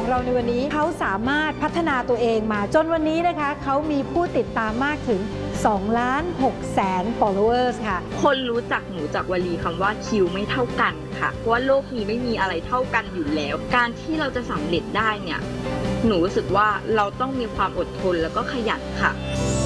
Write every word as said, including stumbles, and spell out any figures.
เราในวันนี้เขาสามารถพัฒนาตัวเองมาจนวันนี้นะคะเขามีผู้ติดตามมากถึงสองล้านหกแสน followers ค่ะคนรู้จักหนูจากวลีคำว่าคิวไม่เท่ากันค่ะเพราะว่าโลกนี้ไม่มีอะไรเท่ากันอยู่แล้วการที่เราจะสำเร็จได้เนี่ยหนูรู้สึกว่าเราต้องมีความอดทนแล้วก็ขยันค่ะ